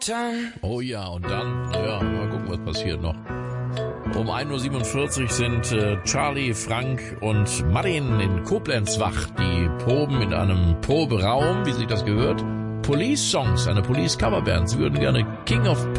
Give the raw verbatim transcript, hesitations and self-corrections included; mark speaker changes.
Speaker 1: Oh ja, und dann, ja, mal gucken, was passiert noch. Um ein Uhr siebenundvierzig sind äh, Charlie, Frank und Martin in Koblenz wach. Die proben in einem Proberaum, wie sich das gehört. Police Songs, eine Police Coverband. Sie würden gerne King of Pop